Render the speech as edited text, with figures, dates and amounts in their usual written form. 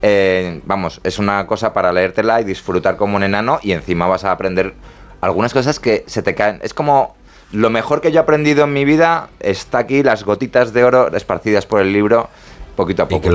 Vamos, es una cosa para leértela y disfrutar como un enano, y encima vas a aprender algunas cosas que se te caen. Es como lo mejor que yo he aprendido en mi vida está aquí, las gotitas de oro esparcidas por el libro, poquito a Y poco.